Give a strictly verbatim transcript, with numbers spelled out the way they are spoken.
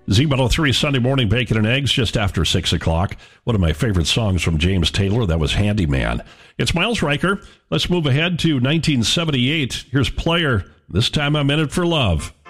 Z one oh three Sunday Morning Bacon and Eggs just after six o'clock. One of my favorite songs from James Taylor, that was Handyman. It's Miles Riker. Let's move ahead to nineteen seventy-eight. Here's Player. This time I'm in it for love.